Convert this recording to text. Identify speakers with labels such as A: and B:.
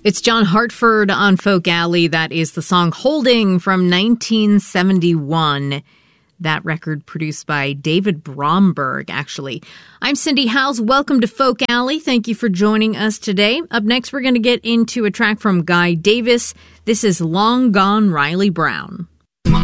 A: It's John Hartford on Folk Alley. That is the song Holding from 1971. That record produced by David Bromberg, actually. I'm Cindy Howes. Welcome to Folk Alley. Thank you for joining us today. Up next, we're going to get into a track from Guy Davis. This is Long Gone Riley Brown.